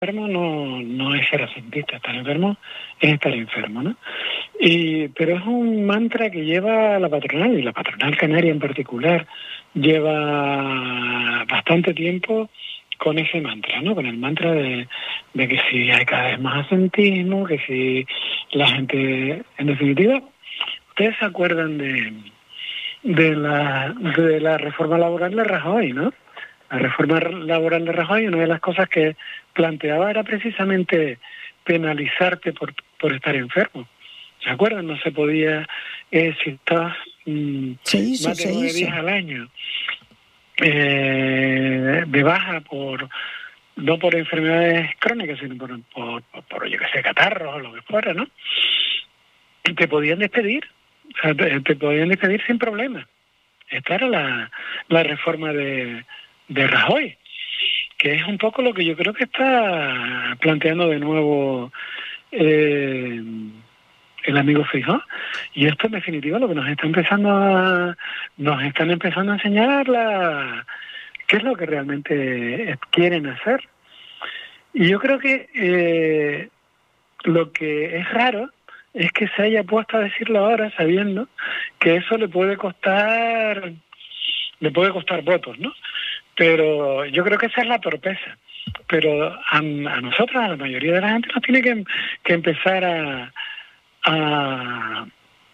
enfermo no es ser asentista, estar enfermo es estar enfermo, ¿no? Pero es un mantra que lleva la patronal, y la patronal canaria en particular, lleva bastante tiempo con ese mantra, ¿no? Con el mantra de que si hay cada vez más asentismo, que si la gente, en definitiva, ustedes se acuerdan de la reforma laboral de Rajoy, ¿no? La reforma laboral de Rajoy, una de las cosas que planteaba era precisamente penalizarte por estar enfermo. ¿Se acuerdan? No se podía, si estás más de 9 días al año de baja no por enfermedades crónicas, sino por yo que sé, catarros o lo que fuera, ¿no? Te podían despedir, o sea, te podían despedir sin problema. Esta era la reforma de Rajoy, que es un poco lo que yo creo que está planteando de nuevo el amigo Feijóo. Y esto en definitiva lo que nos están empezando a enseñar qué es lo que realmente quieren hacer. Y yo creo que lo que es raro es que se haya puesto a decirlo ahora sabiendo que eso le puede costar votos, ¿no? Pero yo creo que esa es la torpeza. Pero a nosotros, a la mayoría de la gente, nos tiene que empezar a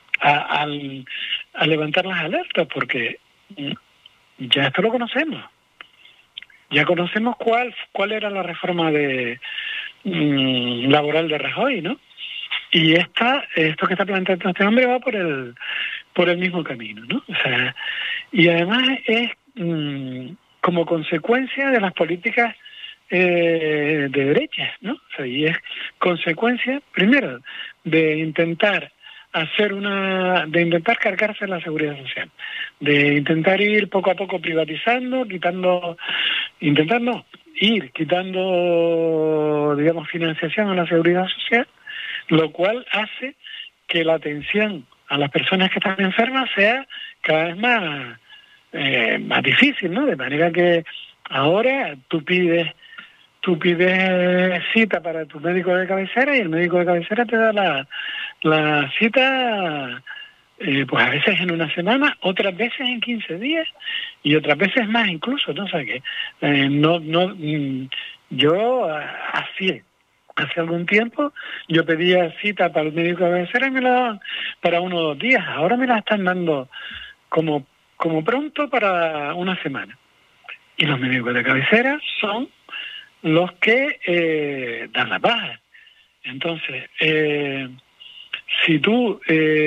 levantar las alertas, porque ya esto lo conocemos. Ya conocemos cuál era la reforma laboral de Rajoy, ¿no? Y esto que está planteando este hombre va por el mismo camino, ¿no? O sea, y además es como consecuencia de las políticas de derechas, ¿no? O sea, y es consecuencia, primero, de intentar cargarse la seguridad social, de intentar ir poco a poco privatizando, quitando, digamos, financiación a la seguridad social, lo cual hace que la atención a las personas que están enfermas sea cada vez más difícil, ¿no? De manera que ahora tú pides cita para tu médico de cabecera y el médico de cabecera te da la cita pues a veces en una semana, otras veces en 15 días y otras veces más incluso, ¿no? O sea que yo así hace algún tiempo yo pedía cita para el médico de cabecera y me la daban para 1 o 2 días. Ahora me la están dando como pronto para una semana. Y los médicos de cabecera son los que dan la baja. Entonces, si tú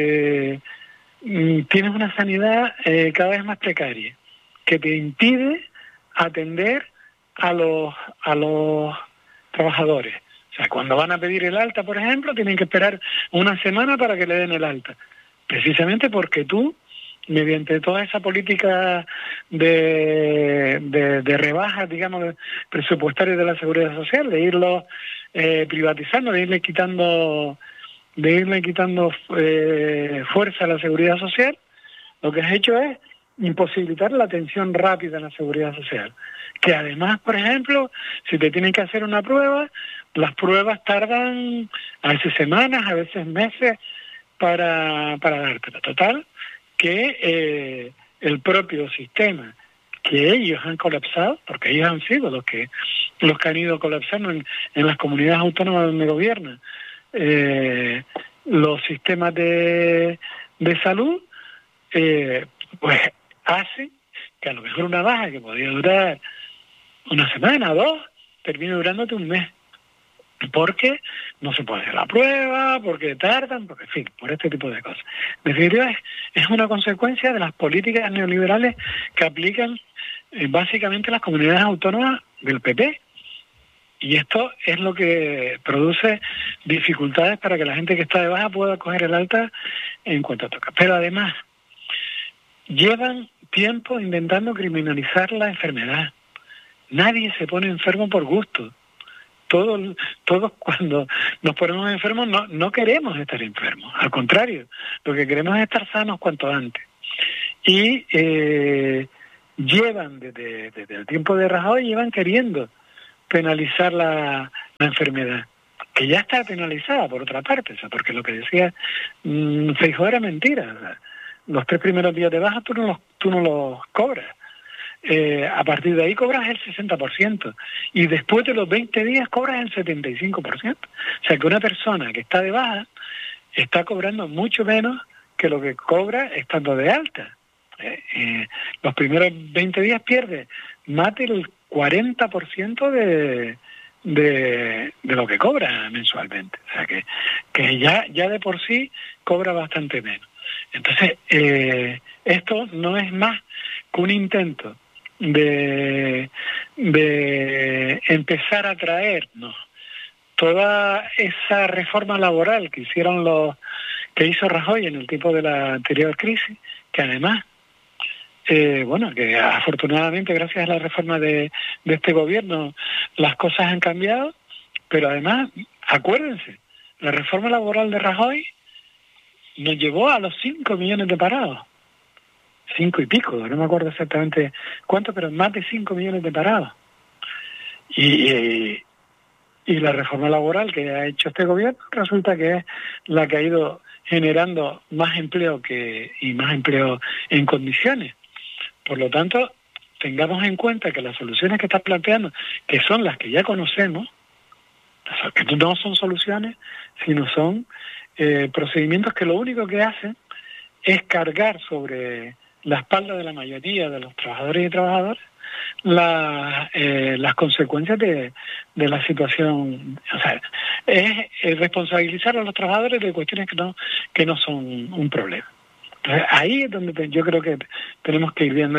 tienes una sanidad cada vez más precaria, que te impide atender a los trabajadores. O sea, cuando van a pedir el alta, por ejemplo, tienen que esperar una semana para que le den el alta. Precisamente porque tú, mediante toda esa política de rebajas, digamos, presupuestarias de la seguridad social, de irlo privatizando, de irle quitando fuerza a la seguridad social, lo que has hecho es imposibilitar la atención rápida en la seguridad social. Que además, por ejemplo, si te tienen que hacer una prueba, las pruebas tardan a veces semanas, a veces meses para dártela. Total, que el propio sistema que ellos han colapsado, porque ellos han sido los que han ido colapsando en las comunidades autónomas donde gobiernan los sistemas de salud, pues hace que a lo mejor una baja que podía durar una semana o 2, termine durándote un mes. Porque no se puede hacer la prueba, porque tardan, porque en fin, por este tipo de cosas. En definitiva, es una consecuencia de las políticas neoliberales que aplican básicamente las comunidades autónomas del PP. Y esto es lo que produce dificultades para que la gente que está de baja pueda coger el alta en cuanto toca. Pero además, llevan tiempo intentando criminalizar la enfermedad. Nadie se pone enfermo por gusto. Todos cuando nos ponemos enfermos no queremos estar enfermos. Al contrario, lo que queremos es estar sanos cuanto antes. Y llevan desde el tiempo de Rajoy, llevan queriendo penalizar la enfermedad, que ya está penalizada por otra parte, o sea, porque lo que decía Feijóo era mentira. O sea, los 3 primeros días de baja tú no los cobras. A partir de ahí cobras el 60% y después de los 20 días cobras el 75%. O sea que una persona que está de baja está cobrando mucho menos que lo que cobra estando de alta. Los primeros 20 días pierde más del 40% de lo que cobra mensualmente. O sea que ya de por sí cobra bastante menos. Entonces, esto no es más que un intento de empezar a traernos toda esa reforma laboral que hizo Rajoy en el tiempo de la anterior crisis, que además, que afortunadamente gracias a la reforma de este gobierno las cosas han cambiado, pero además, acuérdense, la reforma laboral de Rajoy nos llevó a los 5 millones de parados. 5 y pico, no me acuerdo exactamente cuánto, pero más de 5 millones de parados. Y la reforma laboral que ha hecho este gobierno resulta que es la que ha ido generando más empleo y más empleo en condiciones. Por lo tanto, tengamos en cuenta que las soluciones que está planteando, que son las que ya conocemos, que no son soluciones, sino son procedimientos que lo único que hacen es cargar sobre la espalda de la mayoría de los trabajadores y trabajadoras las consecuencias de la situación. O sea, es responsabilizar a los trabajadores de cuestiones que no son un problema. Entonces, ahí es donde yo creo que tenemos que ir viendo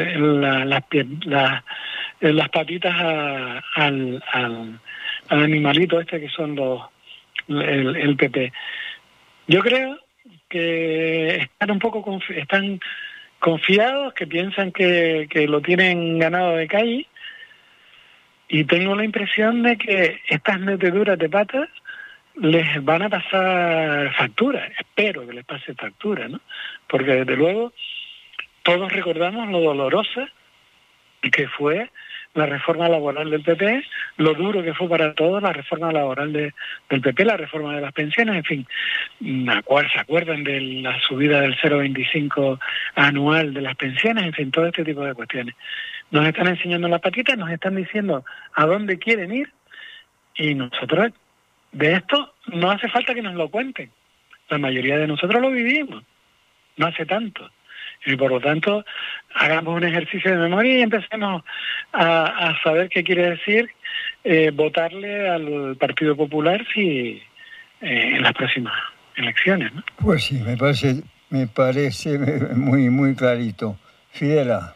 las patitas al animalito este que son el PP. Yo creo que están un poco están confiados, que piensan que lo tienen ganado de calle, y tengo la impresión de que estas meteduras de patas les van a pasar factura. Espero que les pase factura, ¿no? Porque desde luego todos recordamos lo dolorosa que fue la reforma laboral del PP, lo duro que fue para todos la reforma laboral del PP, la reforma de las pensiones, en fin. ¿Se acuerdan de la subida del 0,25 anual de las pensiones? En fin, todo este tipo de cuestiones. Nos están enseñando las patitas, nos están diciendo a dónde quieren ir, y nosotros de esto no hace falta que nos lo cuenten. La mayoría de nosotros lo vivimos, no hace tanto. Y por lo tanto, hagamos un ejercicio de memoria y empecemos a saber qué quiere decir votarle al Partido Popular en las próximas elecciones, ¿no? Pues sí, me parece muy, muy clarito. Fidela.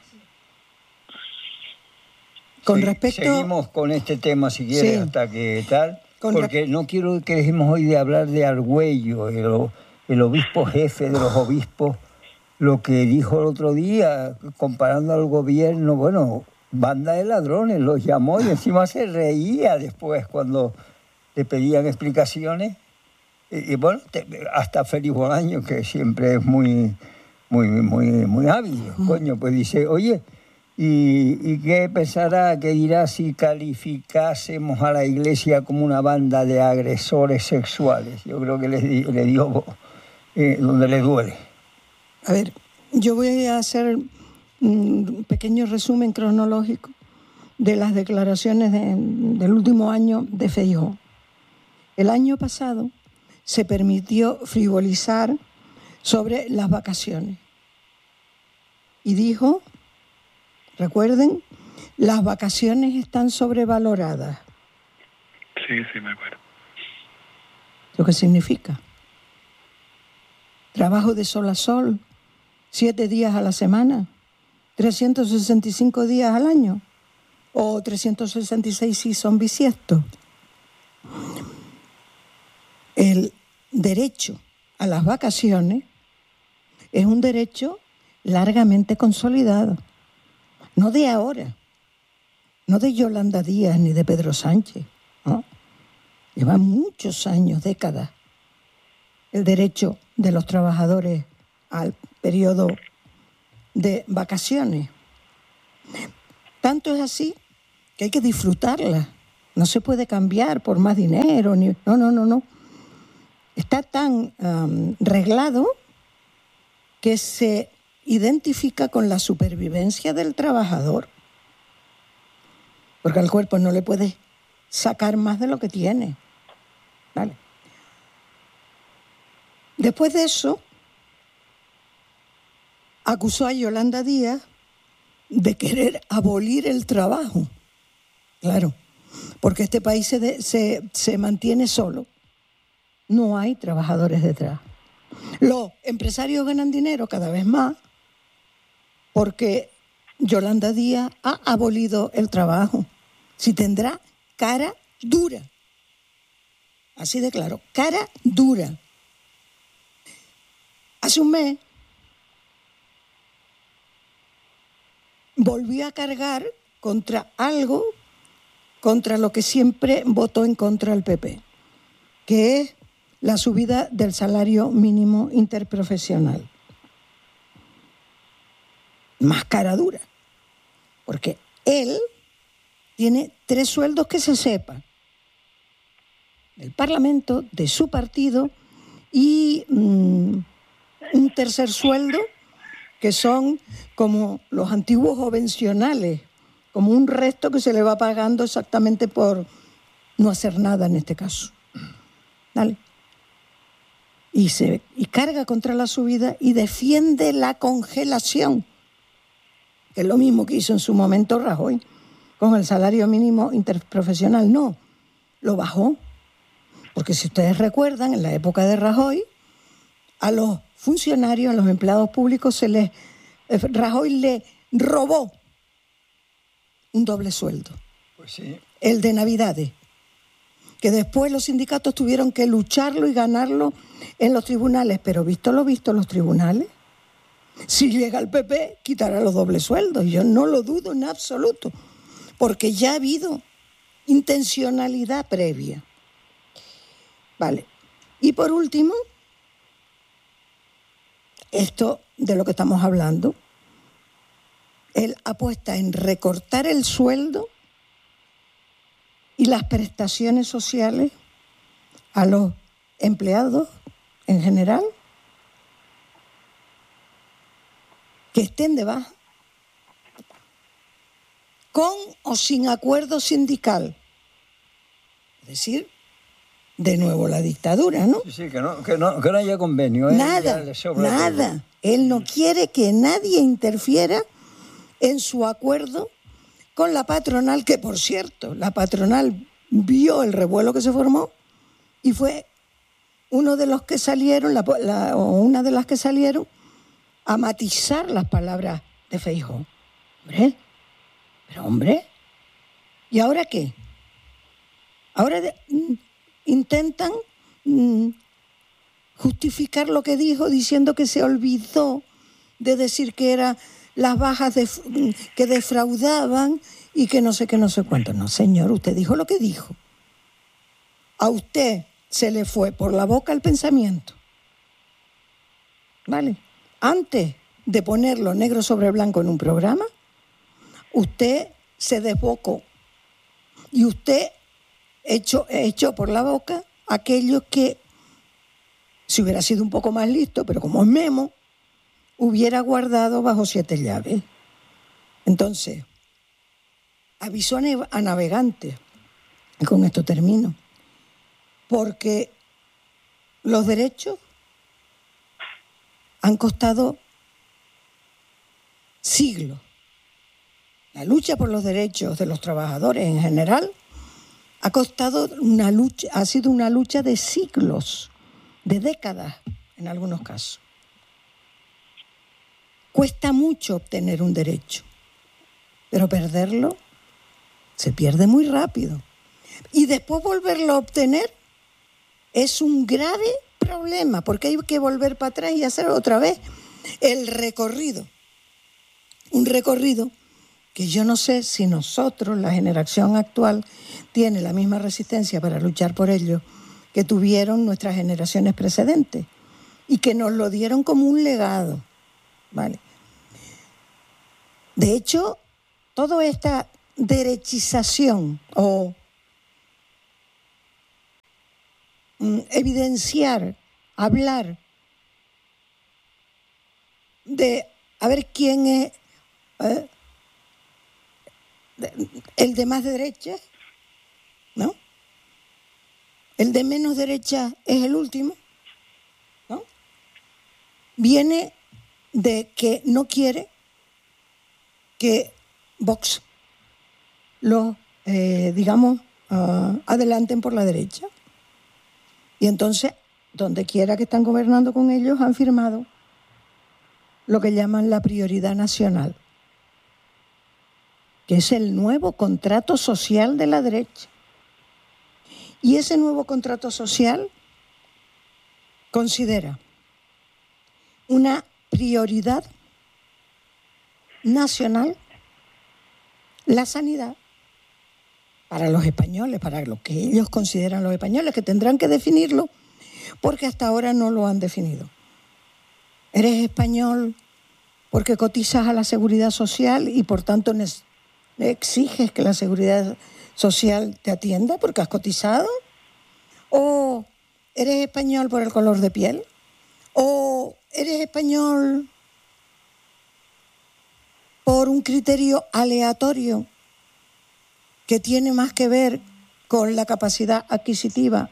Con respecto... Seguimos con este tema, si quieres, sí, hasta que tal, porque no quiero que dejemos hoy de hablar de Argüello, el obispo jefe de los obispos, lo que dijo el otro día, comparando al gobierno, bueno, banda de ladrones, los llamó y encima se reía después cuando le pedían explicaciones. Y bueno, hasta Félix Bolaño, que siempre es muy, muy, muy, muy hábil, coño, pues dice, oye, ¿y qué pensará, qué dirá si calificásemos a la Iglesia como una banda de agresores sexuales? Yo creo que le dio donde le duele. A ver, yo voy a hacer un pequeño resumen cronológico de las declaraciones del último año de Feijóo. El año pasado se permitió frivolizar sobre las vacaciones y dijo, recuerden, las vacaciones están sobrevaloradas. Sí, me acuerdo. ¿Lo que significa? Trabajo de sol a sol, 7 días a la semana, 365 días al año, o 366 si son bisiestos. El derecho a las vacaciones es un derecho largamente consolidado, no de ahora, no de Yolanda Díaz ni de Pedro Sánchez, ¿no? Lleva muchos años, décadas, el derecho de los trabajadores al periodo de vacaciones. Tanto es así que hay que disfrutarla, No se puede cambiar por más dinero. No. Está tan reglado que se identifica con la supervivencia del trabajador. Porque al cuerpo no le puedes sacar más de lo que tiene. ¿Vale? Después de eso, acusó a Yolanda Díaz de querer abolir el trabajo. Claro, porque este país se mantiene solo. No hay trabajadores detrás. Los empresarios ganan dinero cada vez más porque Yolanda Díaz ha abolido el trabajo. Si tendrá cara dura. Así de claro, cara dura. Hace un mes volvió a cargar contra algo, contra lo que siempre votó en contra el PP, que es la subida del salario mínimo interprofesional. Más cara dura, porque él tiene 3 sueldos que se sepa, del Parlamento, de su partido y un tercer sueldo que son como los antiguos ovencionales, como un resto que se le va pagando exactamente por no hacer nada en este caso. ¿Vale? Y carga contra la subida y defiende la congelación, que es lo mismo que hizo en su momento Rajoy con el salario mínimo interprofesional. No, lo bajó. Porque si ustedes recuerdan, en la época de Rajoy, a los funcionarios, a los empleados públicos, Rajoy le robó un doble sueldo. Pues sí. El de Navidades, que después los sindicatos tuvieron que lucharlo y ganarlo en los tribunales. Pero visto lo visto, los tribunales, si llega el PP, quitará los dobles sueldos. Yo no lo dudo en absoluto, porque ya ha habido intencionalidad previa. Vale. Y por último, esto de lo que estamos hablando, él apuesta en recortar el sueldo y las prestaciones sociales a los empleados en general que estén de baja, con o sin acuerdo sindical. Es decir, de nuevo la dictadura, ¿no? Sí, que no haya convenio. Nada. Él no quiere que nadie interfiera en su acuerdo con la patronal, que por cierto, la patronal vio el revuelo que se formó y fue uno de los que salieron, o una de las que salieron a matizar las palabras de Feijóo. Hombre, ¿y ahora qué? Ahora intentan justificar lo que dijo diciendo que se olvidó de decir que eran las bajas que defraudaban y que no sé qué, no sé cuánto. No, señor, usted dijo lo que dijo. A usted se le fue por la boca el pensamiento. ¿Vale? Antes de ponerlo negro sobre blanco en un programa, usted se desbocó y usted echó por la boca aquellos que, si hubiera sido un poco más listo, pero como es Memo, hubiera guardado bajo 7 llaves. Entonces, avisó a navegantes, y con esto termino, porque los derechos han costado siglos. La lucha por los derechos de los trabajadores en general ha sido una lucha de siglos, de décadas en algunos casos. Cuesta mucho obtener un derecho, pero perderlo se pierde muy rápido. Y después volverlo a obtener es un grave problema, porque hay que volver para atrás y hacer otra vez el recorrido. Un recorrido que yo no sé si nosotros, la generación actual, tiene la misma resistencia para luchar por ello que tuvieron nuestras generaciones precedentes y que nos lo dieron como un legado. ¿Vale? De hecho, toda esta derechización o evidenciar, hablar de a ver quién es el de más derecha, ¿no? El de menos derecha es el último, ¿no? Viene de que no quiere que Vox lo, adelanten por la derecha. Y entonces, donde quiera que están gobernando con ellos, han firmado lo que llaman la prioridad nacional, que es el nuevo contrato social de la derecha. Y ese nuevo contrato social considera una prioridad nacional la sanidad para los españoles, para lo que ellos consideran los españoles, que tendrán que definirlo porque hasta ahora no lo han definido. Eres español porque cotizas a la Seguridad Social y por tanto exiges que la Seguridad Social te atienda porque has cotizado, o eres español por el color de piel, o eres español por un criterio aleatorio que tiene más que ver con la capacidad adquisitiva.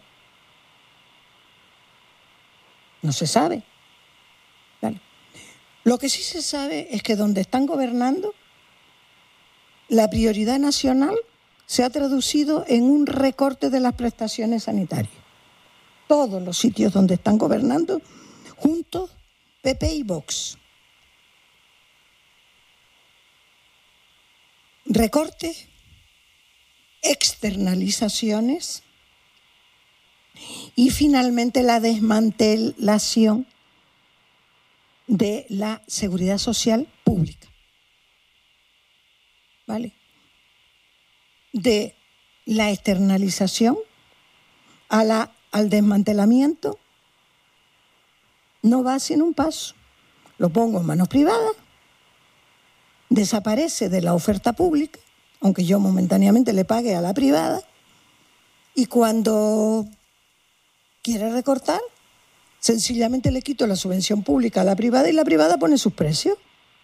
No se sabe. Vale. Lo que sí se sabe es que donde están gobernando, la prioridad nacional se ha traducido en un recorte de las prestaciones sanitarias. Todos los sitios donde están gobernando, juntos, PP y Vox. Recortes, externalizaciones y finalmente la desmantelación de la seguridad social pública. ¿Vale? De la externalización al desmantelamiento no va sin un paso. Lo pongo en manos privadas, desaparece de la oferta pública, aunque yo momentáneamente le pague a la privada, y cuando quiere recortar, sencillamente le quito la subvención pública a la privada y la privada pone sus precios,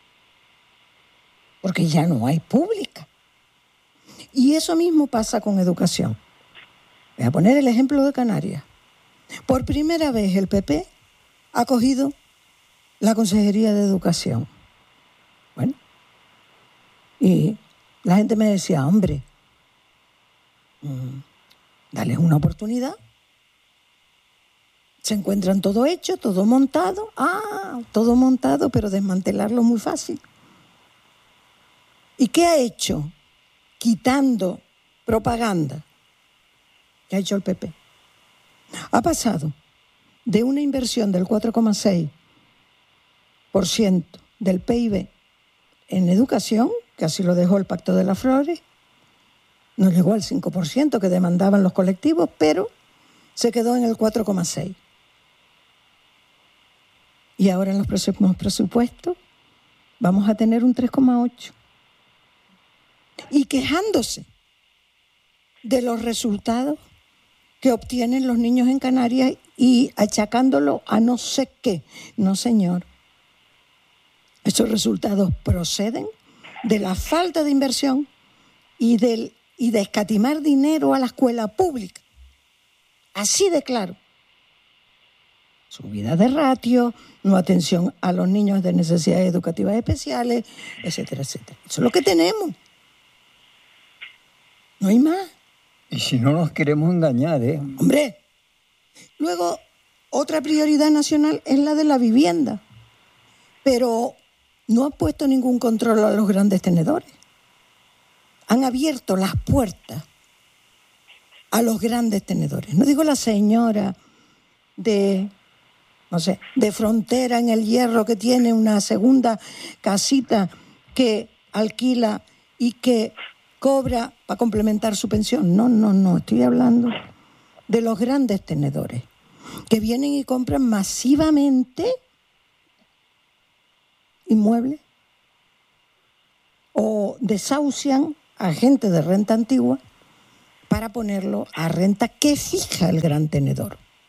porque ya no hay pública. Y eso mismo pasa con educación. Voy a poner el ejemplo de Canarias. Por primera vez el PP ha cogido la Consejería de Educación. Bueno, y la gente me decía, hombre, dales una oportunidad. Se encuentran todo hecho, todo montado. Todo montado, pero desmantelarlo es muy fácil. ¿Y qué ha hecho? Quitando propaganda. ¿Qué ha hecho el PP? Ha pasado de una inversión del 4,6% del PIB en educación, que así lo dejó el Pacto de las Flores, no llegó al 5% que demandaban los colectivos, pero se quedó en el 4,6%. Y ahora en los próximos presupuestos vamos a tener un 3,8%. Y quejándose de los resultados que obtienen los niños en Canarias y achacándolo a no sé qué. No, señor. Esos resultados proceden de la falta de inversión y de escatimar dinero a la escuela pública. Así de claro. Subida de ratio, no atención a los niños de necesidades educativas especiales, etcétera, etcétera. Eso es lo que tenemos. No hay más. Y si no nos queremos engañar, ¿eh? Hombre, luego otra prioridad nacional es la de la vivienda. Pero no han puesto ningún control a los grandes tenedores. Han abierto las puertas a los grandes tenedores. No digo la señora de Frontera en el Hierro que tiene una segunda casita que alquila y que cobra para complementar su pensión. No, estoy hablando de los grandes tenedores que vienen y compran masivamente inmuebles o desahucian a gente de renta antigua para ponerlo a renta que fija el gran tenedor.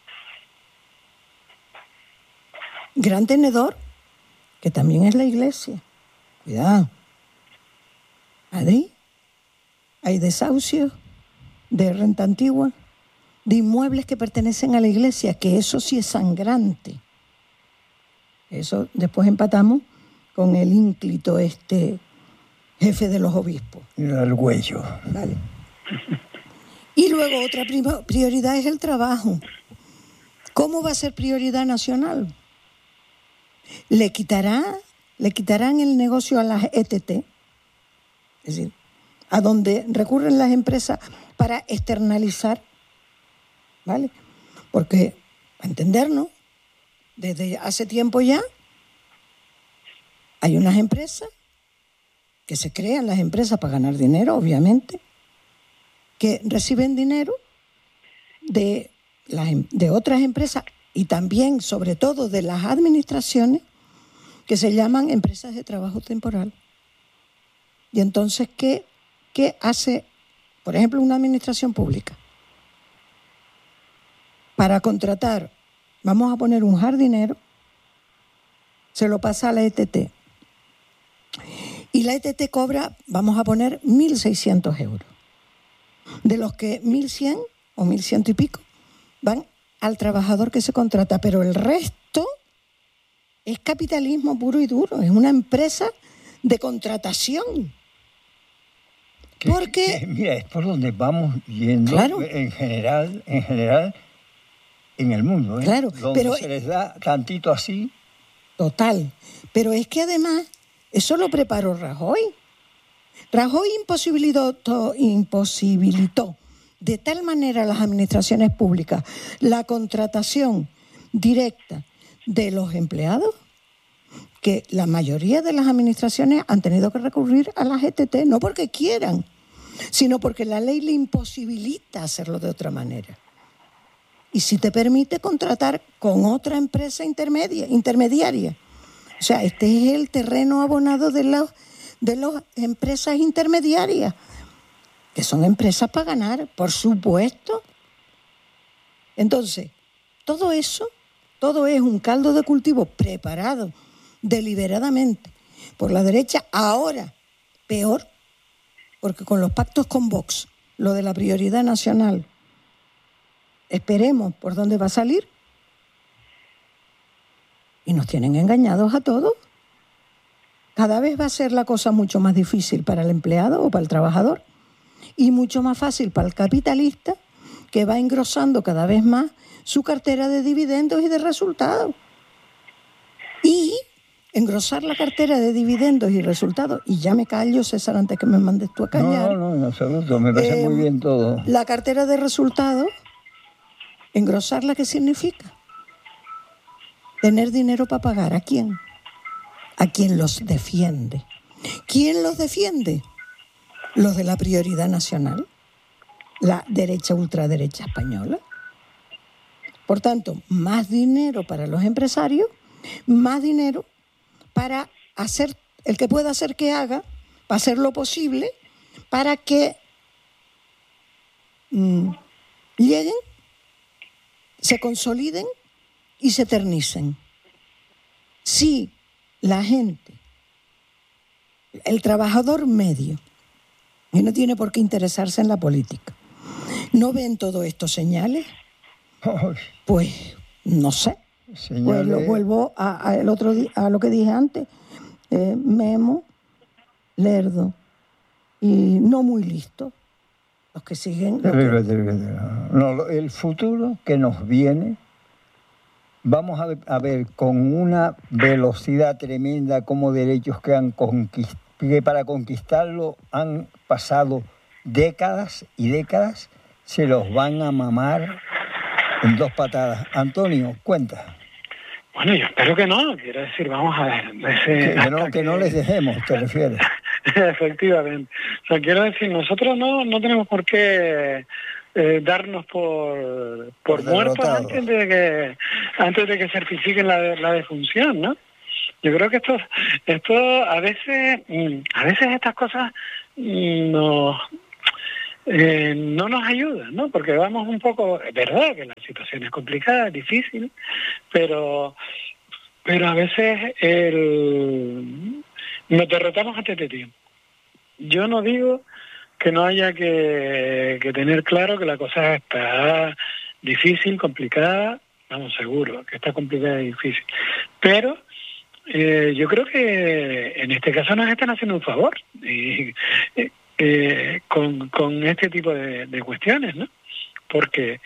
gran tenedor, que también es la iglesia. Cuidado. Ahí hay desahucios de renta antigua, de inmuebles que pertenecen a la iglesia, que eso sí es sangrante. Eso después empatamos con el ínclito jefe de los obispos. El Argüello. Vale. Y luego otra prioridad es el trabajo. ¿Cómo va a ser prioridad nacional? Le quitarán el negocio a las ETT, es decir, a donde recurren las empresas para externalizar, ¿vale? Porque, para entendernos, desde hace tiempo ya hay unas empresas que se crean, las empresas para ganar dinero, obviamente, que reciben dinero de otras empresas y también, sobre todo, de las administraciones que se llaman empresas de trabajo temporal. Y entonces, ¿qué hace, por ejemplo, una administración pública? Para contratar, vamos a poner un jardinero, se lo pasa a la ETT. Y la ETT cobra, vamos a poner, 1.600 euros. De los que 1.100 o 1.100 y pico van al trabajador que se contrata, pero el resto es capitalismo puro y duro, es una empresa de contratación. Porque mira, es por donde vamos yendo, claro, en general en el mundo, ¿eh? Claro, donde pero se les da tantito así. Total, pero es que además eso lo preparó Rajoy. Rajoy imposibilitó de tal manera a las administraciones públicas la contratación directa de los empleados que la mayoría de las administraciones han tenido que recurrir a las ETT, no porque quieran, sino porque la ley le imposibilita hacerlo de otra manera. Y si te permite contratar con otra empresa intermediaria. O sea, este es el terreno abonado de las empresas intermediarias, que son empresas para ganar, por supuesto. Entonces, todo eso, todo es un caldo de cultivo preparado deliberadamente por la derecha, ahora peor, porque con los pactos con Vox, lo de la prioridad nacional, esperemos por dónde va a salir, y nos tienen engañados a todos. Cada vez va a ser la cosa mucho más difícil para el empleado o para el trabajador, y mucho más fácil para el capitalista, que va engrosando cada vez más su cartera de dividendos y de resultados. Y engrosar la cartera de dividendos y resultados, y ya me callo, César, antes que me mandes tú a callar. No, en absoluto, me parece muy bien todo. La cartera de resultados, engrosarla, ¿qué significa? Tener dinero para pagar. ¿A quién? A quien los defiende. ¿Quién los defiende? Los de la prioridad nacional, la derecha, ultraderecha española. Por tanto, más dinero para los empresarios, más dinero para hacer, el que pueda hacer que haga, para hacer lo posible, para que lleguen, se consoliden y se eternicen. Si la gente, el trabajador medio, y no tiene por qué interesarse en la política, no ven todo esto señales, pues no sé. Señales. Pues lo vuelvo el otro día, a lo que dije antes, Memo, lerdo y no muy listo, los que siguen. No, el futuro que nos viene, vamos a ver con una velocidad tremenda como derechos que para conquistarlo han pasado décadas y décadas, se los van a mamar en 2 patadas. Antonio, cuenta. Bueno, yo espero que no, quiero decir, vamos a ver. Que no les dejemos, te refieres. Efectivamente. O sea, quiero decir, nosotros no tenemos por qué darnos por muertos antes de que certifiquen la defunción, ¿no? Yo creo que esto a veces estas cosas no nos ayudan, ¿no? Porque vamos un poco, es verdad que la situación es complicada, es difícil, pero pero a veces nos derrotamos ante este tiempo. Yo no digo que no haya que tener claro que la cosa está difícil, complicada, vamos, seguro que está complicada y difícil, pero yo creo que en este caso nos están haciendo un favor y, con este tipo de cuestiones, ¿no? Porque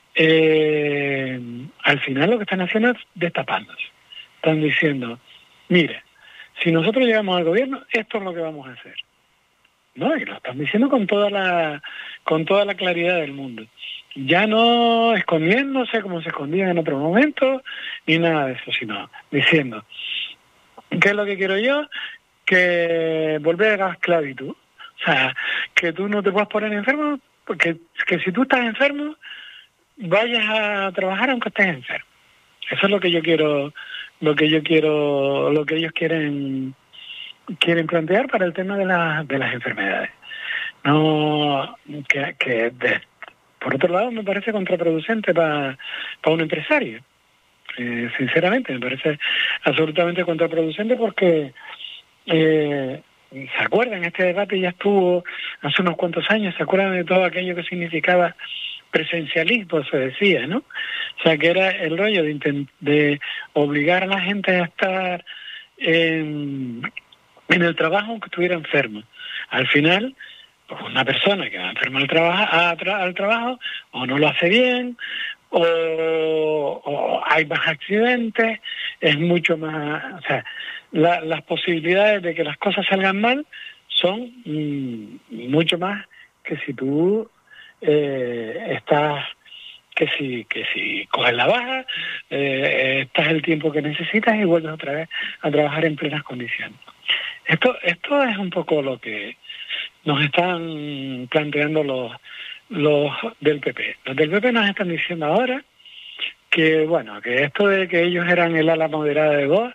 al final lo que están haciendo es destapándose. Están diciendo, mire, si nosotros llegamos al gobierno, esto es lo que vamos a hacer. No, y lo están diciendo con toda la claridad del mundo. Ya no escondiéndose como se escondían en otro momento, ni nada de eso, sino diciendo, ¿qué es lo que quiero yo? Que volver a la esclavitud. O sea, que tú no te puedas poner enfermo, porque que si tú estás enfermo, vayas a trabajar aunque estés enfermo. Eso es lo que yo quiero, lo que ellos quieren plantear para el tema de las enfermedades. No, por otro lado me parece contraproducente para un empresario. Sinceramente, me parece absolutamente contraproducente porque ¿se acuerdan? Este debate ya estuvo hace unos cuantos años. ¿Se acuerdan de todo aquello que significaba presencialismo? Se decía, ¿no? O sea, que era el rollo de obligar a la gente a estar en el trabajo aunque estuviera enfermo. Al final, pues una persona que va enferma al trabajo o no lo hace bien o hay más accidentes, es mucho más... O sea, las posibilidades de que las cosas salgan mal son mucho más que si tú estás... Que si coges la baja, estás el tiempo que necesitas y vuelves otra vez a trabajar en plenas condiciones. Esto es un poco lo que nos están planteando los del PP. Los del PP nos están diciendo ahora que, bueno, que esto de que ellos eran el ala moderada de Vox,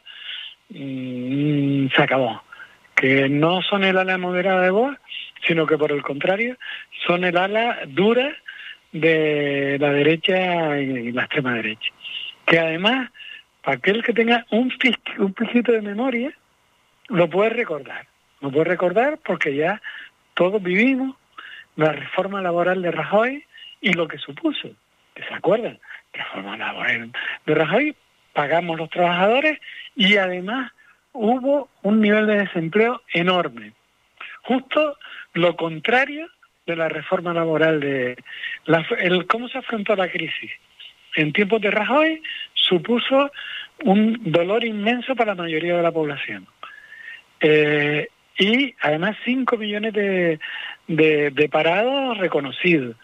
se acabó. Que no son el ala moderada de Vox, sino que por el contrario son el ala dura de la derecha y la extrema derecha. Que además, para aquel que tenga un pizquito de memoria, lo puede recordar. Lo puede recordar porque ya todos vivimos la reforma laboral de Rajoy y lo que supuso. ¿Se acuerdan? Reforma laboral de Rajoy, pagamos los trabajadores y además hubo un nivel de desempleo enorme. Justo lo contrario de la reforma laboral cómo se afrontó la crisis. En tiempos de Rajoy supuso un dolor inmenso para la mayoría de la población. Y además 5 millones de parados reconocidos.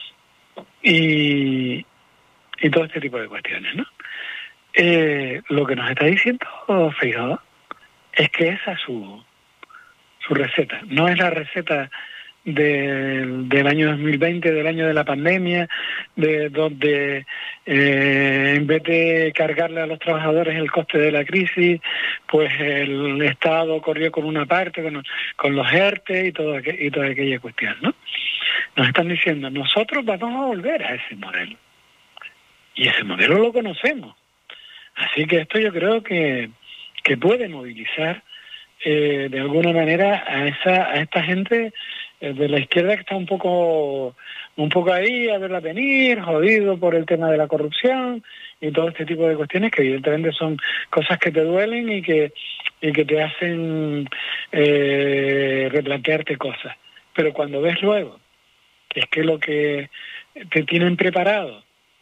Y todo este tipo de cuestiones, ¿no? Lo que nos está diciendo Feijóo es que esa es su receta. No es la receta del año 2020, del año de la pandemia, donde en vez de cargarle a los trabajadores el coste de la crisis, pues el Estado corrió con una parte, con los ERTE y toda aquella cuestión, ¿no? Nos están diciendo, nosotros vamos a volver a ese modelo. Y ese modelo lo conocemos. Así que esto yo creo que puede movilizar de alguna manera a esta gente de la izquierda que está un poco ahí a verla venir, jodido por el tema de la corrupción y todo este tipo de cuestiones que evidentemente son cosas que te duelen y que te hacen replantearte cosas. Pero cuando ves luego que es que lo que te tienen preparado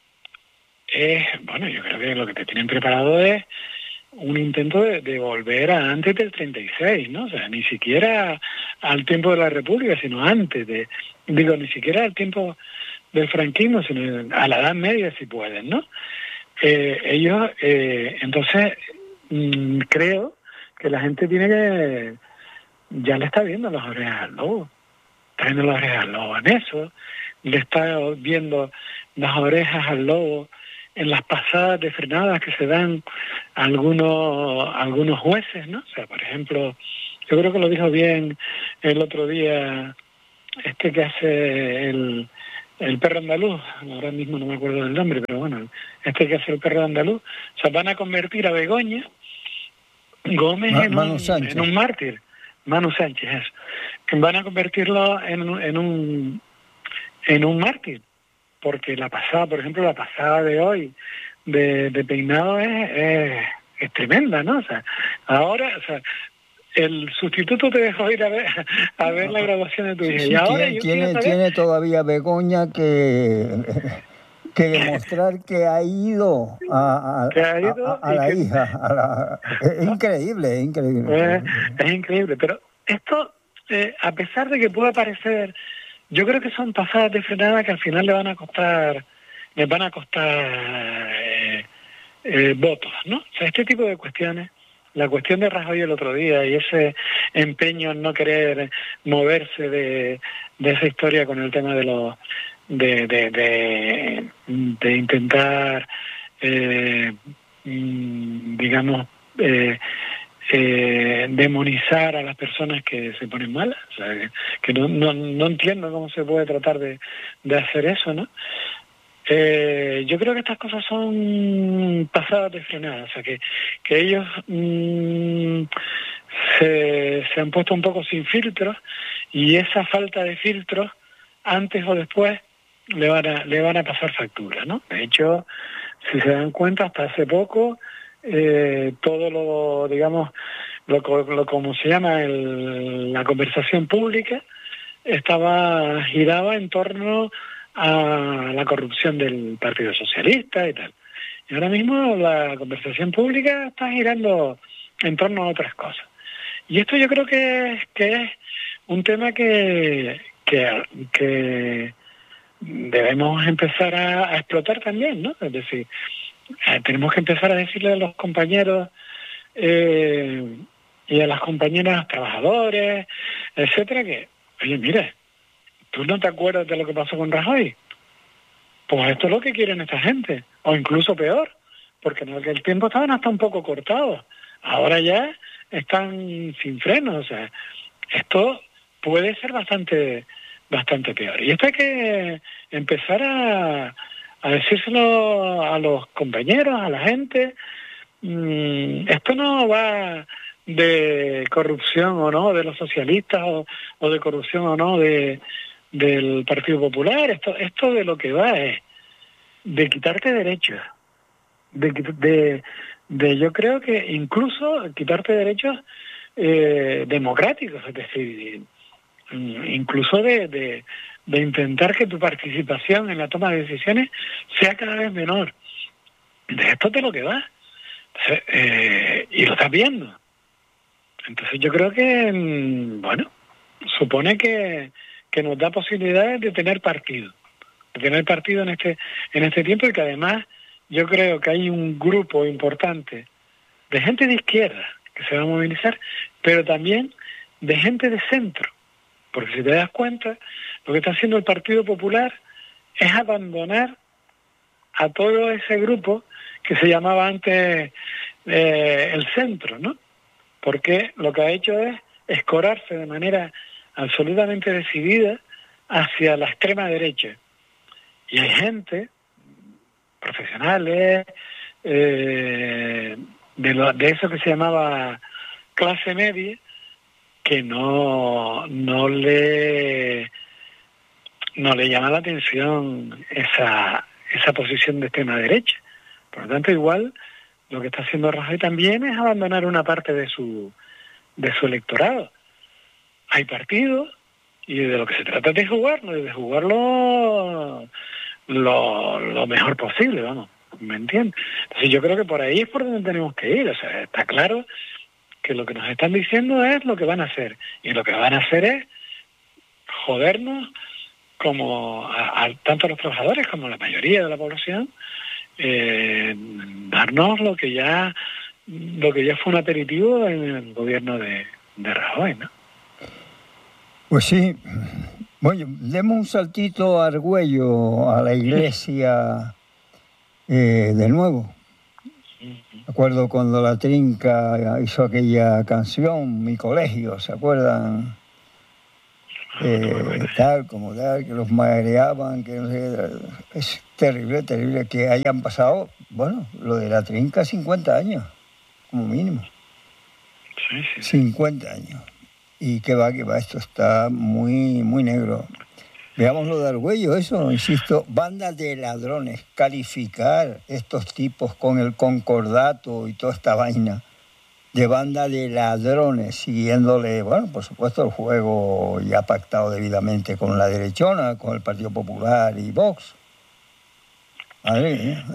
yo creo que lo que te tienen preparado es un intento de volver a antes del 36, ¿no? O sea, ni siquiera al tiempo de la República, sino antes ni siquiera al tiempo del franquismo, sino a la Edad Media si pueden, ¿no? Ellos, entonces, creo que la gente ya le está viendo las orejas al lobo, está viendo las orejas al lobo en eso, le está viendo las orejas al lobo en las pasadas de frenadas que se dan algunos jueces, ¿no? O sea, por ejemplo, yo creo que lo dijo bien el otro día que hace el perro andaluz, ahora mismo no me acuerdo del nombre, pero bueno, este que hace el perro andaluz, o sea, van a convertir a Begoña Gómez en un mártir, Manu Sánchez, eso. Que van a convertirlo en un mártir, porque la pasada, por ejemplo, la pasada de hoy de Peinado es tremenda, ¿no? O sea, ahora, o sea, el sustituto te dejó ir a ver la graduación de tu hija. Sí, y ahora tiene todavía Begoña que demostrar que ha ido a la hija. Es increíble, es increíble. Es increíble, pero esto, a pesar de que pueda parecer, yo creo que son pasadas de frenada que al final les van a costar votos, ¿no? O sea, este tipo de cuestiones, la cuestión de Rajoy el otro día y ese empeño en no querer moverse de esa historia con el tema de los de intentar digamos demonizar a las personas que se ponen malas, o sea, que no entiendo cómo se puede tratar de hacer eso, ¿no? Yo creo que estas cosas son pasadas de frenada, o sea, que ellos se han puesto un poco sin filtros, y esa falta de filtros, antes o después, le van a pasar factura, ¿no? De hecho, si se dan cuenta, hasta hace poco, todo lo, digamos, lo como se llama la conversación pública, giraba en torno a la corrupción del Partido Socialista y tal. Y ahora mismo la conversación pública está girando en torno a otras cosas. Y esto yo creo que es un tema que debemos empezar a explotar también, ¿no? Es decir, tenemos que empezar a decirle a los compañeros y a las compañeras trabajadores, etcétera, que, oye, mire, ¿tú no te acuerdas de lo que pasó con Rajoy? Pues esto es lo que quieren esta gente, o incluso peor, porque en aquel tiempo estaban hasta un poco cortados, ahora ya están sin frenos, o sea, esto puede ser bastante peor. Y esto hay que empezar a decírselo a los compañeros, a la gente. Esto no va de corrupción o no de los socialistas o de corrupción o no del Partido Popular. Esto de lo que va es de quitarte derechos, de yo creo que incluso quitarte derechos democráticos, es decir, incluso de intentar que tu participación en la toma de decisiones sea cada vez menor. De esto es de lo que va. Y lo estás viendo. Entonces yo creo que, bueno, supone que nos da posibilidades de tener partido. En este tiempo, y que además yo creo que hay un grupo importante de gente de izquierda que se va a movilizar, pero también de gente de centro. Porque si te das cuenta, lo que está haciendo el Partido Popular es abandonar a todo ese grupo que se llamaba antes el centro, ¿no? Porque lo que ha hecho es escorarse de manera absolutamente decidida hacia la extrema derecha. Y hay gente, profesionales, de eso que se llamaba clase media, que no le llama la atención esa posición de extrema derecha. Por lo tanto, igual lo que está haciendo Rajoy también es abandonar una parte de su electorado. Hay partidos y de lo que se trata es de jugarlo lo mejor posible, vamos, ¿me entiendes? Entonces yo creo que por ahí es por donde tenemos que ir. O sea, está claro que lo que nos están diciendo es lo que van a hacer, y lo que van a hacer es jodernos como tanto a los trabajadores como a la mayoría de la población, darnos lo que ya fue un aperitivo en el gobierno de Rajoy, ¿no? Pues sí. Bueno, demos un saltito a Argüello, a la iglesia, de nuevo. Me acuerdo cuando La Trinca hizo aquella canción, Mi Colegio, ¿se acuerdan? tal, que los mareaban, que no sé, es terrible que hayan pasado, bueno, lo de la trinca 50 años, como mínimo. Sí. 50 años. Y que va, esto está muy, muy negro. Veamos lo de Argüello, eso, insisto, banda de ladrones, calificar estos tipos con el concordato y toda esta vaina de banda de ladrones, siguiéndole, bueno, por supuesto, el juego ya pactado debidamente con la derechona, con el Partido Popular y Vox. Madre mía.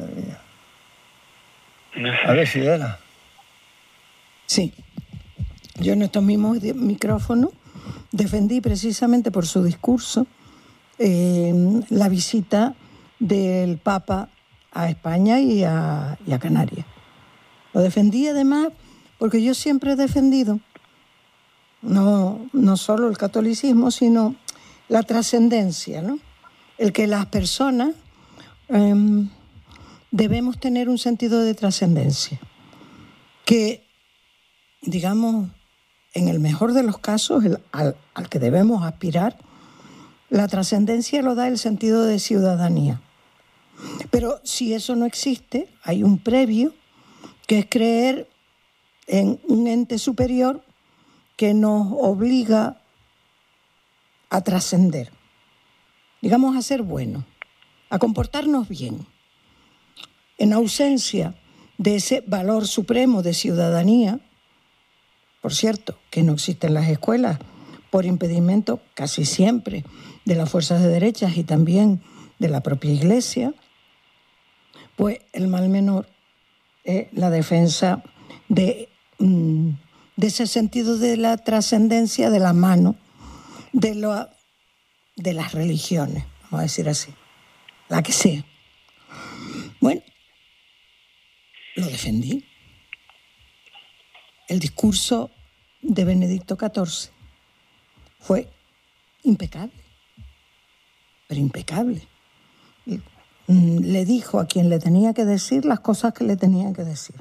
A ver si era. Sí. Yo en estos mismos micrófonos defendí precisamente por su discurso la visita del Papa a España y a Canarias. Lo defendí además porque yo siempre he defendido no solo el catolicismo, sino la trascendencia, ¿no? El que las personas debemos tener un sentido de trascendencia. Que, digamos, en el mejor de los casos, al que debemos aspirar, la trascendencia lo da el sentido de ciudadanía. Pero si eso no existe, hay un previo, que es creer en un ente superior que nos obliga a trascender, digamos, a ser buenos, a comportarnos bien. En ausencia de ese valor supremo de ciudadanía, por cierto, que no existe en las escuelas por impedimento casi siempre de las fuerzas de derechas y también de la propia Iglesia, pues el mal menor es la defensa de ese sentido de la trascendencia de la mano de las religiones, vamos a decir así, la que sea. Bueno, lo defendí. El discurso de Benedicto XIV fue impecable, pero impecable. Le dijo a quien le tenía que decir las cosas que le tenía que decir.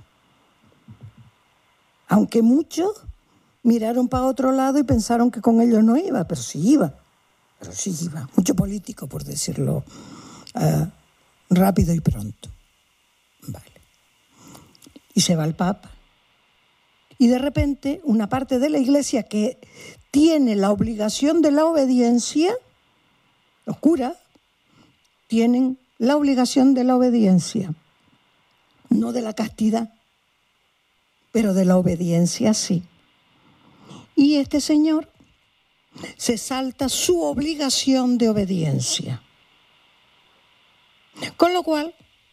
Aunque muchos miraron para otro lado y pensaron que con ellos no iba, pero sí iba. Mucho político, por decirlo rápido y pronto. Vale. Y se va el Papa. Y de repente, una parte de la Iglesia que tiene la obligación de la obediencia, los curas, tienen la obligación de la obediencia, no de la castidad, pero de la obediencia sí. Y este señor se salta su obligación de obediencia. Con lo cual,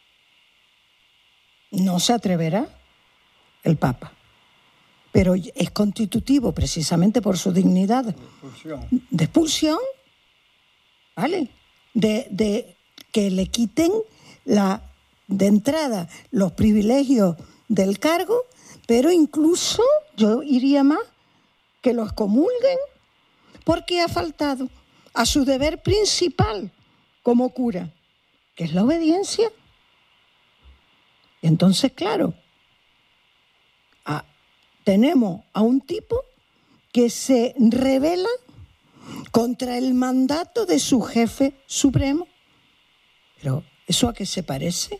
no se atreverá el Papa. Pero es constitutivo precisamente por su dignidad de expulsión, ¿vale? De que le quiten de entrada los privilegios del cargo, pero incluso, yo iría más, que lo excomulguen porque ha faltado a su deber principal como cura, que es la obediencia. Entonces, claro, tenemos a un tipo que se rebela contra el mandato de su jefe supremo. Pero, ¿eso a qué se parece?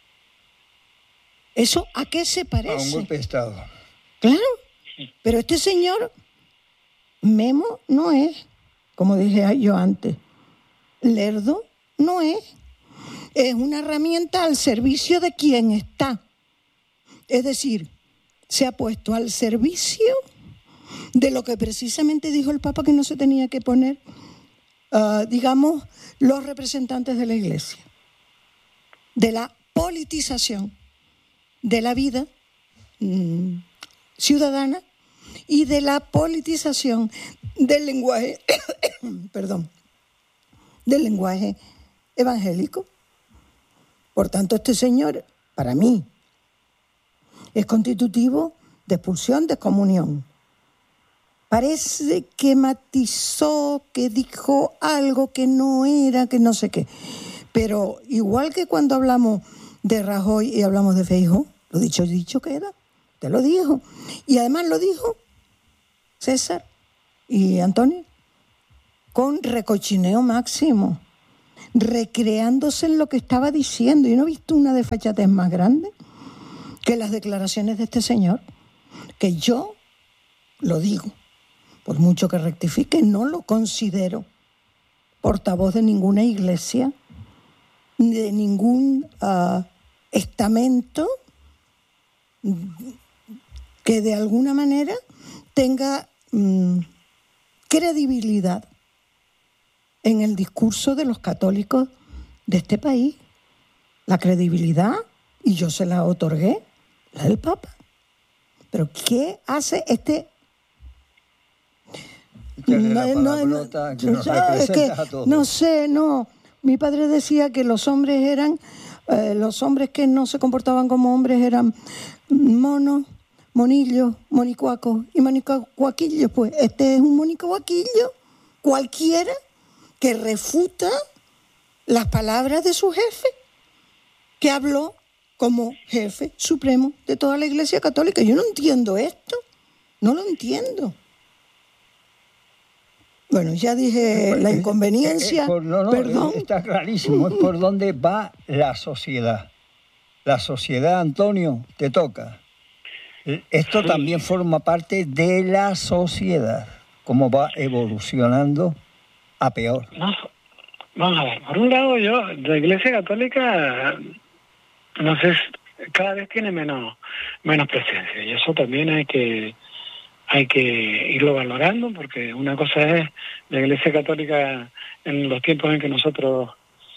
¿Eso a qué se parece? A un golpe de Estado. Claro, pero este señor memo no es, como dije yo antes, lerdo no es. Es una herramienta al servicio de quien está. Es decir, se ha puesto al servicio de lo que precisamente dijo el Papa que no se tenía que poner, digamos, los representantes de la Iglesia, de la politización de la vida ciudadana y de la politización del lenguaje, del lenguaje evangélico. Por tanto, este señor, para mí, es constitutivo de expulsión, de excomunión. Parece que matizó, que dijo algo que no era, que no sé qué. Pero igual que cuando hablamos de Rajoy y hablamos de Feijóo, lo dicho queda, te lo dijo. Y además lo dijo César y Antonio. con recochineo máximo, recreándose en lo que estaba diciendo. Yo no he visto una desfachatez más grande que las declaraciones de este señor, que yo lo digo, por mucho que rectifique, no lo considero portavoz de ninguna iglesia, ni de ningún estamento que de alguna manera tenga credibilidad en el discurso de los católicos de este país. La credibilidad, y yo se la otorgué, la del Papa. Pero ¿qué hace este? No sé, no. Mi padre decía que los hombres que no se comportaban como hombres eran monos, monillos, monicuacos y monicuaquillos. Pues este es un monicuaquillo cualquiera que refuta las palabras de su jefe, que habló como jefe supremo de toda la Iglesia Católica. Yo no entiendo esto, no lo entiendo. Bueno, ya dije la inconveniencia, perdón. Está clarísimo, es por dónde va la sociedad. La sociedad, Antonio, te toca. Esto también forma parte de la sociedad, cómo va evolucionando a peor. No, vamos a ver, por un lado la Iglesia Católica, no sé, cada vez tiene menos presencia, y eso también hay que irlo valorando, porque una cosa es la Iglesia Católica en los tiempos en que nosotros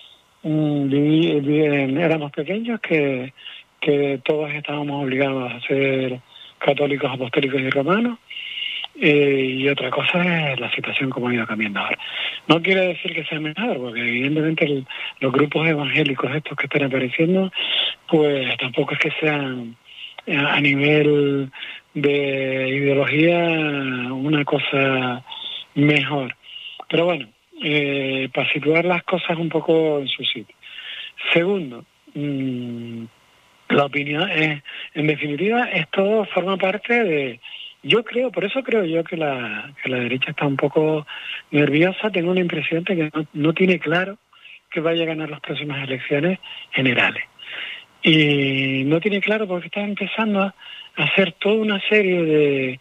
éramos pequeños, que todos estábamos obligados a ser católicos, apostólicos y romanos, y otra cosa es la situación como ha ido cambiando ahora. No quiere decir que sea mejor, porque evidentemente los grupos evangélicos estos que están apareciendo, pues tampoco es que sean a nivel de ideología una cosa mejor. Pero bueno, para situar las cosas un poco en su sitio. Segundo, la opinión es, en definitiva, esto forma parte de... por eso creo yo que la derecha está un poco nerviosa. Tengo la impresión de que no tiene claro que vaya a ganar las próximas elecciones generales. Y no tiene claro porque está empezando a hacer toda una serie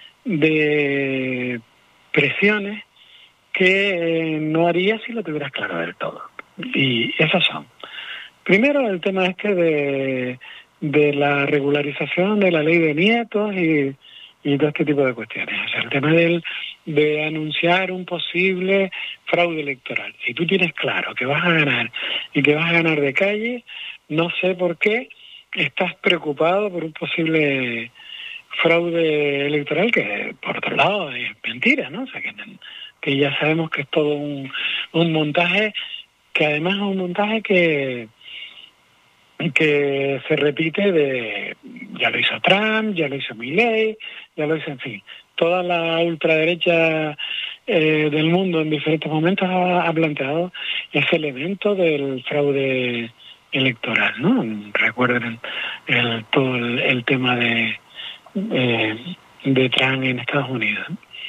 de presiones que no haría si lo tuvieras claro del todo. Y esas son. Primero, el tema de la regularización de la ley de nietos y todo este tipo de cuestiones. O sea, el tema de anunciar un posible fraude electoral. Si tú tienes claro que vas a ganar y que vas a ganar de calle, no sé por qué estás preocupado por un posible fraude electoral que, por otro lado, es mentira, ¿no? O sea, que ya sabemos que es todo un montaje, que además es un montaje que se repite ya lo hizo Trump, ya lo hizo Milei, ya lo hizo, en fin, toda la ultraderecha del mundo en diferentes momentos ha planteado ese elemento del fraude electoral, ¿no? Recuerden todo el tema de Trump en Estados Unidos.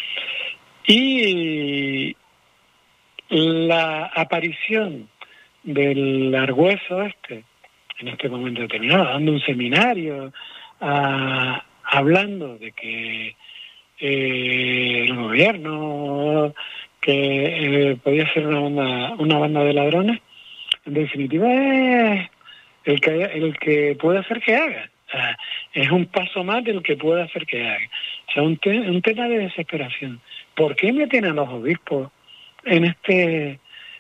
Y la aparición del Argüeso en este momento determinado, dando un seminario, hablando de que el gobierno que podía ser una banda de ladrones, en definitiva es el que puede hacer que haga. O sea, es un paso más del que puede hacer que haga. O sea, un tema de desesperación. ¿Por qué meten a los obispos en este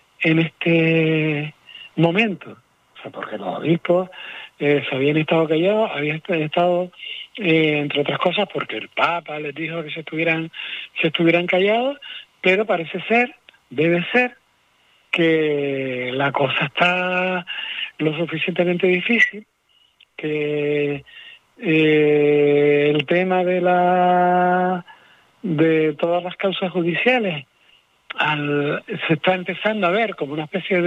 momento? O sea, porque los obispos se habían estado callados, habían estado, entre otras cosas, porque el Papa les dijo que se estuvieran callados, pero debe ser, que la cosa está lo suficientemente difícil, que el tema de todas las causas judiciales se está empezando a ver como una especie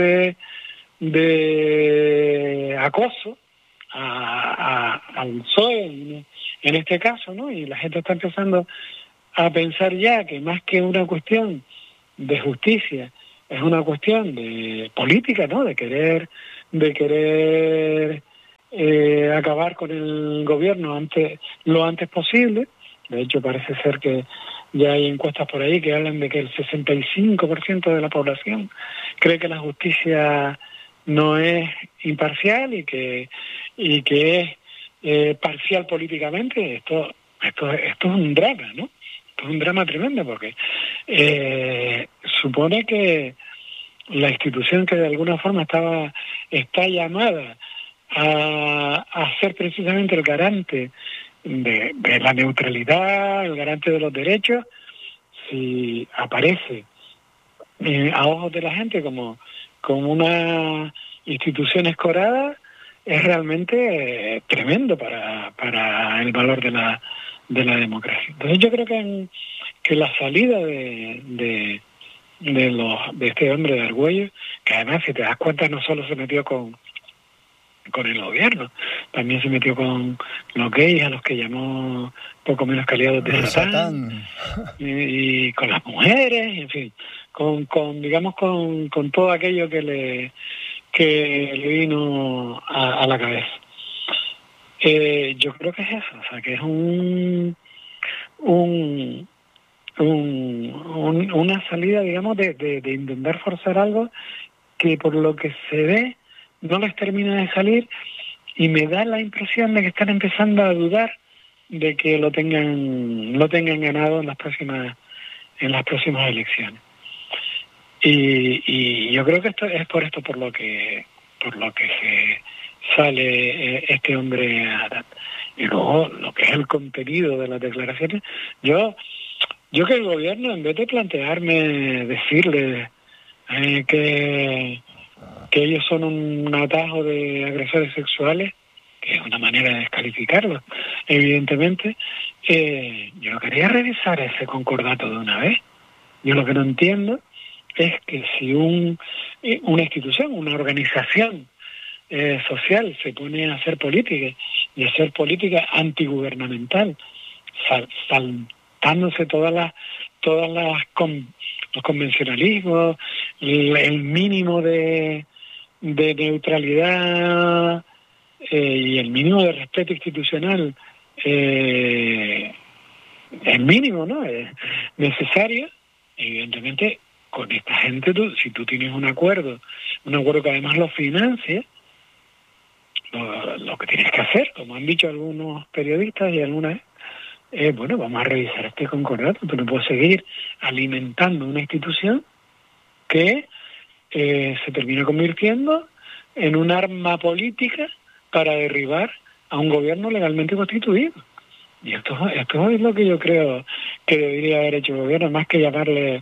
de acoso al PSOE en este caso, ¿no? Y la gente está empezando a pensar ya que más que una cuestión justicia, es una cuestión de política, ¿no? De querer acabar con el gobierno lo antes posible. De hecho, parece ser que ya hay encuestas por ahí que hablan de que el 65% de la población cree que la justicia no es imparcial y que es parcial políticamente. Esto es un drama, ¿no? Esto es un drama tremendo porque supone que la institución que de alguna forma está llamada a ser precisamente el garante de la neutralidad, el garante de los derechos, si aparece a ojos de la gente como una institución escorada, es realmente tremendo para el valor de la democracia. Entonces yo creo que la salida de este hombre de Argüello, que además, si te das cuenta, no solo se metió con el gobierno, también se metió con los gays, a los que llamó poco menos que aliados de Satán. Y con las mujeres, en fin, con todo aquello que le vino a la cabeza. Yo creo que es eso, o sea, que es una salida, digamos, de intentar forzar algo que por lo que se ve no les termina de salir, y me da la impresión de que están empezando a dudar de que lo tengan ganado en las próximas elecciones. Y yo creo que esto es por lo que se sale este hombre a dar. Y luego lo que es el contenido de las declaraciones, yo que el gobierno, en vez de plantearme decirle que ellos son un atajo de agresores sexuales, que es una manera de descalificarlos, evidentemente, yo no quería revisar ese concordato de una vez. Yo lo que no entiendo es que si una institución, una organización social se pone a hacer política, y hacer política antigubernamental, saltándose todos los convencionalismos, el mínimo de neutralidad y el mínimo de respeto institucional, el mínimo, ¿no?, es necesario. Evidentemente, con esta gente, si tú tienes un acuerdo que además lo financia, lo que tienes que hacer, como han dicho algunos periodistas y algunas, bueno, vamos a revisar este concordato. Tú no puedes seguir alimentando una institución que se termina convirtiendo en un arma política para derribar a un gobierno legalmente constituido. Y esto es lo que yo creo que debería haber hecho el gobierno, más que llamarle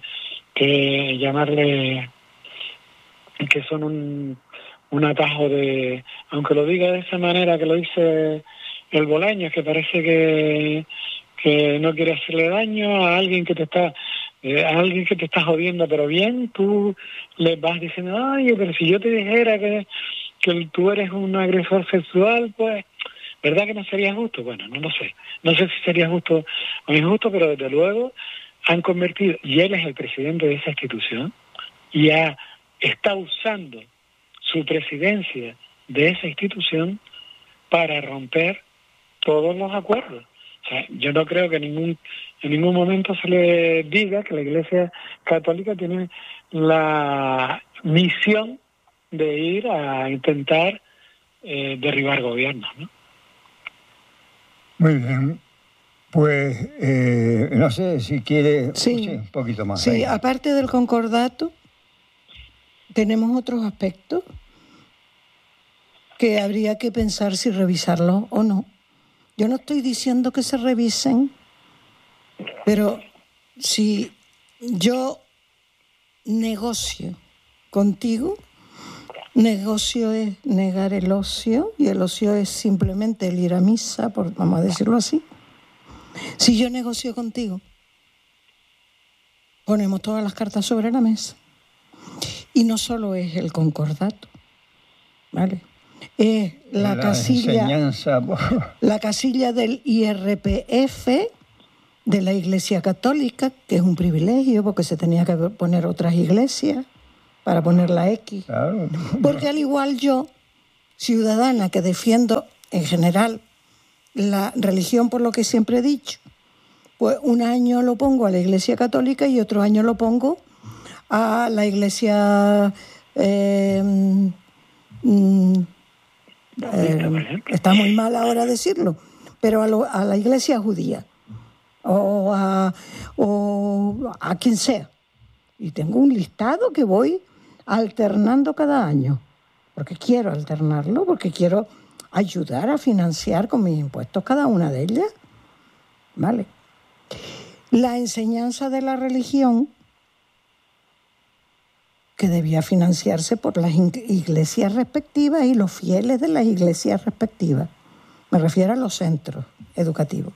que son un atajo de, aunque lo diga de esa manera que lo dice el Bolaños, que parece que no quiere hacerle daño a alguien que te está jodiendo, pero bien, tú le vas diciendo, ay, pero si yo te dijera que tú eres un agresor sexual, pues, ¿verdad que no sería justo? Bueno, no lo sé. No sé si sería justo o injusto, pero desde luego han convertido, y él es el presidente de esa institución, y está usando su presidencia de esa institución para romper todos los acuerdos. O sea, yo no creo que en ningún momento se le diga que la Iglesia Católica tiene la misión de ir a intentar derribar gobiernos, ¿no? Muy bien. Pues no sé si quiere un poquito más. Sí, aparte del concordato, tenemos otros aspectos que habría que pensar si revisarlos o no. Yo no estoy diciendo que se revisen, pero si yo negocio contigo, negocio es negar el ocio, y el ocio es simplemente el ir a misa, vamos a decirlo así. Si yo negocio contigo, ponemos todas las cartas sobre la mesa. Y no solo es el concordato, ¿vale? Es la casilla del IRPF, de la Iglesia Católica, que es un privilegio porque se tenía que poner otras iglesias para poner la X. Claro. Porque al igual yo, ciudadana que defiendo en general la religión por lo que siempre he dicho, pues un año lo pongo a la Iglesia Católica y otro año lo pongo a la Iglesia... está muy mal ahora decirlo, pero a la Iglesia judía o a quien sea. Y tengo un listado que voy alternando cada año, porque quiero alternarlo, porque quiero ayudar a financiar con mis impuestos cada una de ellas. ¿Vale? La enseñanza de la religión, que debía financiarse por las iglesias respectivas y los fieles de las iglesias respectivas. Me refiero a los centros educativos.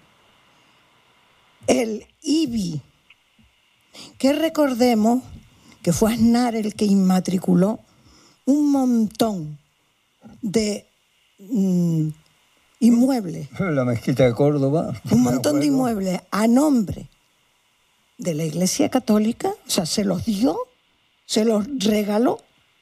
El IBI, que recordemos que fue Aznar el que inmatriculó un montón de inmuebles. La mezquita de Córdoba. Un montón de inmuebles a nombre de la Iglesia Católica, o sea, se los dio, se los regaló.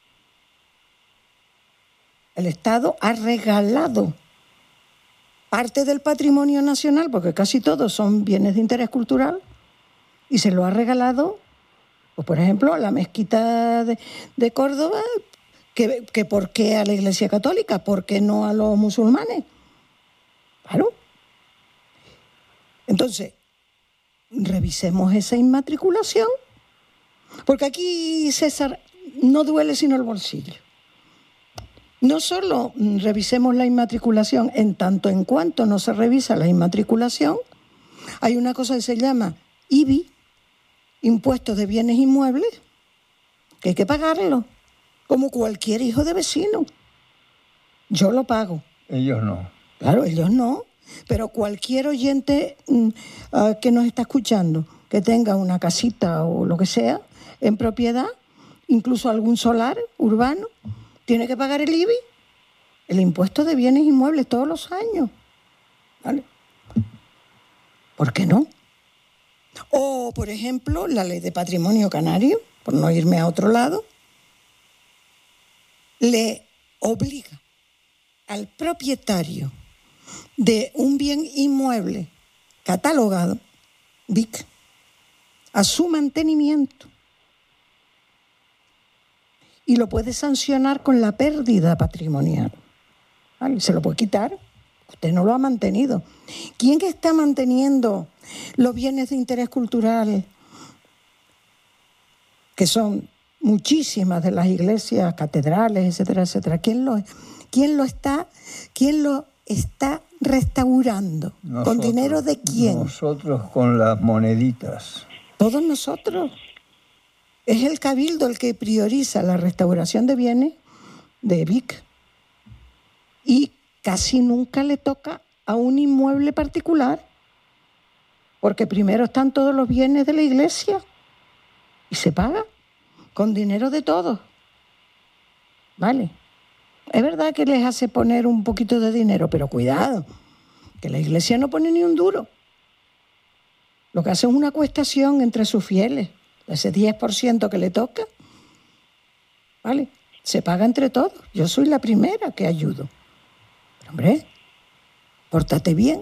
El Estado ha regalado parte del patrimonio nacional, porque casi todos son bienes de interés cultural, y se lo ha regalado, pues, por ejemplo, a la mezquita de Córdoba, que ¿por qué a la Iglesia Católica? ¿Por qué no a los musulmanes? Claro. Entonces, revisemos esa inmatriculación, porque aquí, César, no duele sino el bolsillo. No solo revisemos la inmatriculación, en tanto en cuanto no se revisa la inmatriculación, hay una cosa que se llama IBI, Impuestos de Bienes Inmuebles, que hay que pagarlo, como cualquier hijo de vecino. Yo lo pago. Ellos no. Claro, ellos no, pero cualquier oyente que nos está escuchando, que tenga una casita o lo que sea en propiedad, incluso algún solar urbano, tiene que pagar el IBI, el impuesto de bienes inmuebles, todos los años. ¿Vale? ¿Por qué no? O, por ejemplo, la ley de patrimonio canario, por no irme a otro lado, le obliga al propietario de un bien inmueble catalogado, BIC, a su mantenimiento. Y lo puede sancionar con la pérdida patrimonial. ¿Vale? Se lo puede quitar. Usted no lo ha mantenido. ¿Quién está manteniendo los bienes de interés cultural, que son muchísimas de las iglesias, catedrales, etcétera, etcétera? ¿Quién lo está restaurando? Nosotros, ¿con dinero de quién? Nosotros, con las moneditas. Todos nosotros. Es el Cabildo el que prioriza la restauración de bienes de BIC. Y casi nunca le toca a un inmueble particular, porque primero están todos los bienes de la iglesia y se paga con dinero de todos. ¿Vale? Es verdad que les hace poner un poquito de dinero, pero cuidado, que la iglesia no pone ni un duro. Lo que hace es una acuestación entre sus fieles, ese 10% que le toca, ¿vale? Se paga entre todos. Yo soy la primera que ayudo. Pero, hombre, pórtate bien.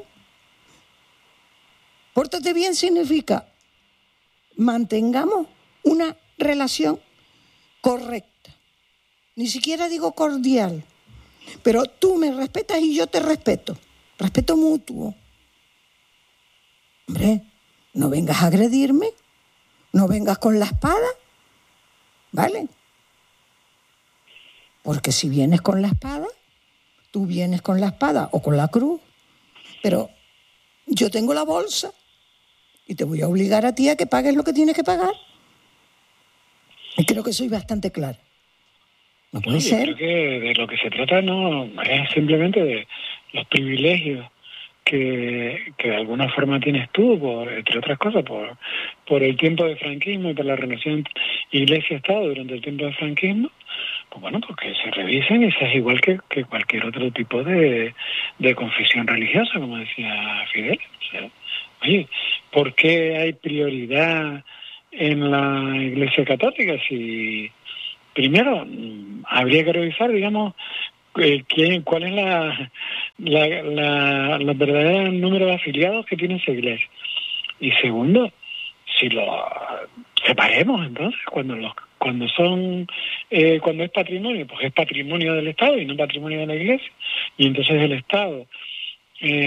Pórtate bien significa mantengamos una relación correcta. Ni siquiera digo cordial, pero tú me respetas y yo te respeto. Respeto mutuo. Hombre, no vengas a agredirme, no vengas con la espada, ¿vale? Porque si vienes con la espada, tú vienes con la espada o con la cruz, pero yo tengo la bolsa y te voy a obligar a ti a que pagues lo que tienes que pagar. Y creo que soy bastante clara. No puede ser. Creo que de lo que se trata no es simplemente de los privilegios que de alguna forma tienes tú, entre otras cosas, por el tiempo de franquismo y por la relación Iglesia-Estado durante el tiempo de franquismo. Pues bueno, porque se revisen y se es igual que cualquier otro tipo de confesión religiosa, como decía Fidel. O sea, oye, ¿por qué hay prioridad en la Iglesia Católica? Si primero habría que revisar, digamos, cuál es la verdadera número de afiliados que tiene esa iglesia. Y segundo, si lo separemos entonces, cuando es patrimonio, pues es patrimonio del Estado y no patrimonio de la iglesia, y entonces el Estado